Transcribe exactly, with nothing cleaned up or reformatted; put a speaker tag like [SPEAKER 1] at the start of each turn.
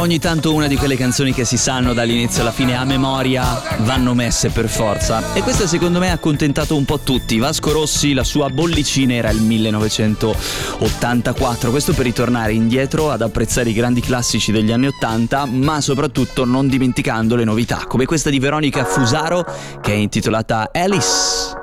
[SPEAKER 1] ogni tanto una di quelle canzoni che si sanno dall'inizio alla fine a memoria vanno messe per forza, e questo secondo me ha accontentato un po' tutti. Vasco Rossi, la sua Bollicina era il millenovecentottantaquattro, questo per ritornare indietro ad apprezzare i grandi classici degli anni ottanta, ma soprattutto non dimenticando le novità come questa di Veronica Fusaro che è intitolata Alice.